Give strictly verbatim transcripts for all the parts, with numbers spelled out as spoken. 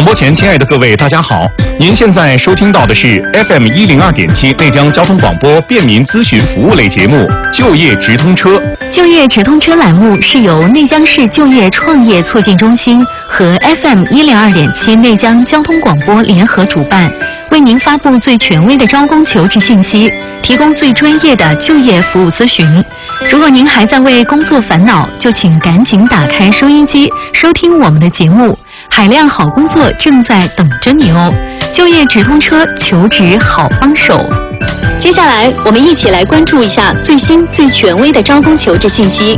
广播前，亲爱的各位，大家好！您现在收听到的是 F M 一零二点七内江交通广播便民咨询服务类节目《就业直通车》。 就业直通车栏目是由内江市就业创业促进中心和 F M 一零二点七内江交通广播联合主办，为您发布最权威的招工求职信息，提供最专业的就业服务咨询。如果您还在为工作烦恼，就请赶紧打开收音机，收听我们的节目。海量好工作正在等着你哦！就业直通车，求职好帮手。接下来，我们一起来关注一下最新最权威的招工求职信息。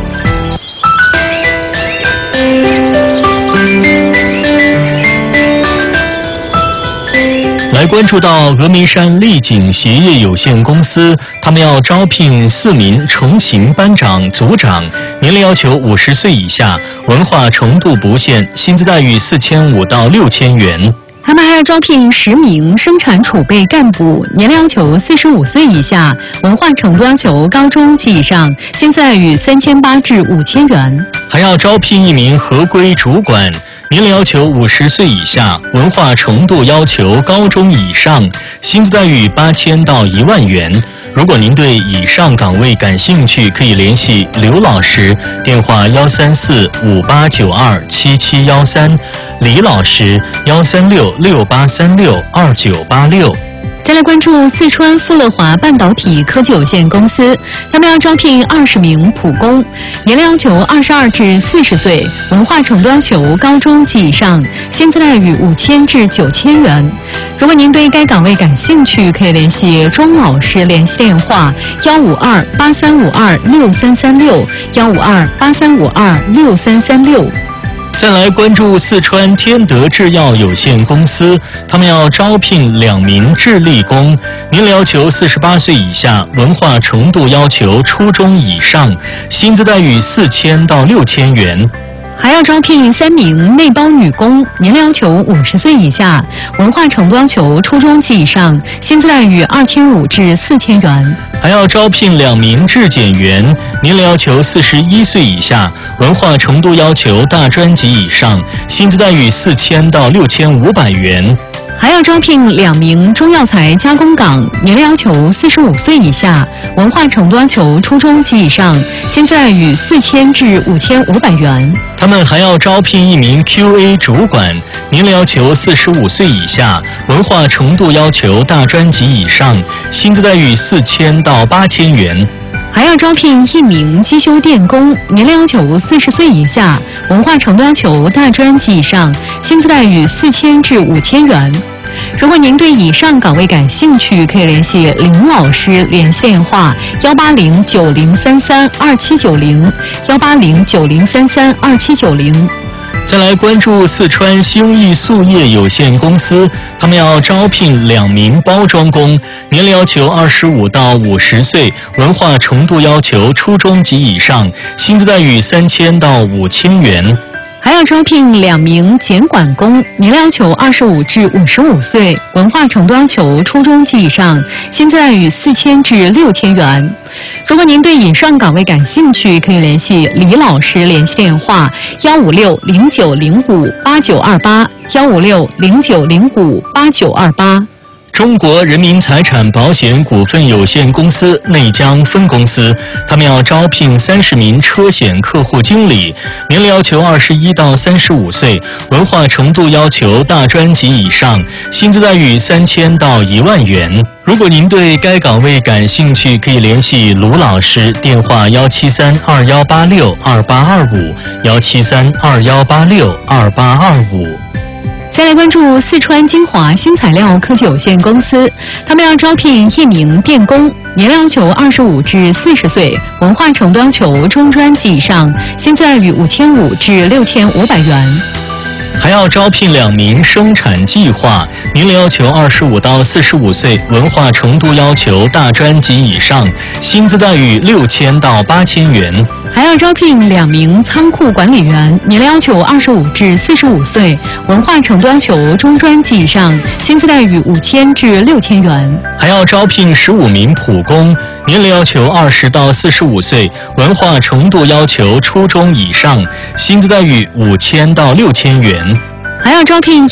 来关注到峨眉山丽景鞋业有限公司，他们要招聘四名重型班长、组长，年龄要求五十岁以下，文化程度不限，薪资待遇四千五到六千元。 他们还要招聘十名生产储备干部，年龄要求四十五岁以下，文化程度要求高中及以上，薪资待遇三千八至五千元。 还要招聘一名合规主管，年龄要求五十岁以下，文化程度要求高中以上，薪资待遇八千到一万元。如果您对以上岗位感兴趣，可以联系刘老师，电话幺三四五八九二七七幺三，李老师幺三六六八三六二九八六。 再来关注四川富乐华半导体科技有限公司，他们要招聘二十名普工，年龄要求二十二至四十岁，文化程度要求高中及以上，薪资待遇五千至九千元。如果您对该岗位感兴趣，可以联系庄老师联系电话幺五二八三五二六三三六幺五二八三五二六三三六。 再来关注四川天德制药有限公司，他们要招聘两名智力工，年龄要求四十八岁以下，文化程度要求初中以上，薪资待遇四千到六千元。 还要招聘三名内包女工，年龄要求五十岁以下，文化程度要求初中及以上，薪资待遇二千五至四千元。 还要招聘两名质检员，年龄要求四十一岁以下，文化程度要求大专及以上，薪资待遇四千到六千五百元。 还要招聘两名中药材加工岗，年龄要求四十五岁以下，文化程度要求初中及以上，薪资待遇四千至五千五百元。 他们还要招聘一名 Q A 主管，年龄要求四十五岁以下，文化程度要求大专及以上，薪资待遇四千到八千元。 还要招聘一名机修电工，年龄要求四十岁以下，文化程度要求大专及以上，薪资待遇四千至五千元。如果您对以上岗位感兴趣，可以联系林老师联系电话幺八零九零三三二七九零幺八零九零三三二七九零。 再来关注四川兴义塑业有限公司，他们要招聘两名包装工，年龄要求二十五到五十岁，文化程度要求初中及以上，薪资待遇三千到五千元。 还要招聘两名检管工，年龄要求二十五至五十五岁，文化程度要求初中及以上，薪资待遇四千至六千元。如果您对以上岗位感兴趣，可以联系李老师联系电话幺五六零九零五八九二八幺五六零九零五八九二八。 中国人民财产保险股份有限公司内江分公司，他们要招聘三十名车险客户经理，年龄要求二十一到三十五岁，文化程度要求大专及以上，薪资待遇三千到一万元。如果您对该岗位感兴趣，可以联系卢老师，电话幺七三二幺八六二八二五幺七三二幺八六二八二五。 再来关注四川金华新材料科技有限公司，他们要招聘一名电工，年龄要求二十五至四十岁，文化程度要求中专及以上，薪资待遇五千五至六千五百元。 还要招聘两名生产计划，年龄要求二十五到四十五岁，文化程度要求大专及以上，薪资待遇六千到八千元。 还要招聘两名仓库管理员，年龄要求二十五至四十五岁，文化程度要求中专及以上，薪资待遇五千至六千元。 还要招聘十五名普工，年龄要求二十到四十五岁，文化程度要求初中以上，薪资待遇五千到六千元。 还要招聘